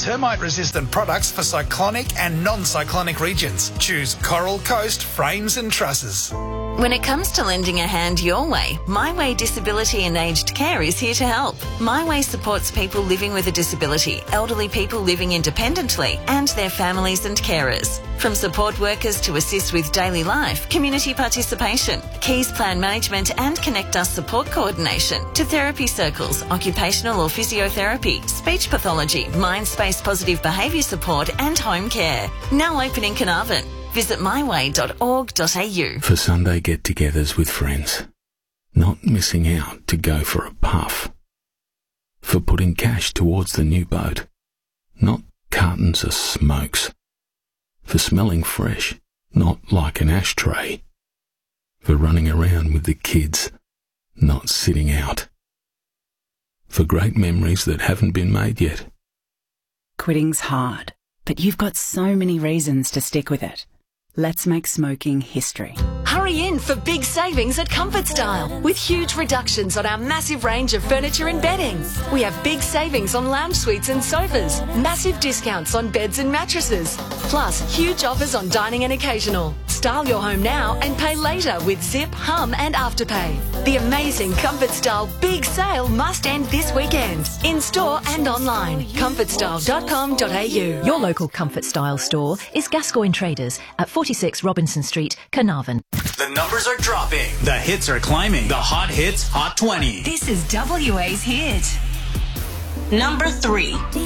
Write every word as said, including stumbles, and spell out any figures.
termite-resistant products for cyclonic and non-cyclonic regions. Choose Coral Coast Frames and Trusses. When it comes to lending a hand your way, My Way Disability and Aged Care is here to help. My Way supports people living with a disability, elderly people living independently, and their families and carers. From support workers to assist with daily life, community participation, Keys Plan Management and Connect Us support coordination, to therapy circles, occupational or physiotherapy, speech pathology, mind space positive behaviour support and home care. Now open in Carnarvon. Visit my way dot org dot a u. For Sunday get-togethers with friends. Not missing out to go for a puff. For putting cash towards the new boat. Not cartons of smokes. For smelling fresh, not like an ashtray. For running around with the kids, not sitting out. For great memories that haven't been made yet. Quitting's hard, but you've got so many reasons to stick with it. Let's make smoking history. Hurry in for big savings at Comfort Style with huge reductions on our massive range of furniture and bedding. We have big savings on lounge suites and sofas, massive discounts on beds and mattresses, plus huge offers on dining and occasional. Style your home now and pay later with Zip, Hum and Afterpay. The amazing Comfort Style big sale must end this weekend. In store and online. comfort style dot com dot a u. Your local Comfort Style store is Gascoigne Traders at forty-six Robinson Street, Carnarvon. The numbers are dropping. The hits are climbing. The Hot Hits Hot twenty. This is W A's hit. Number three.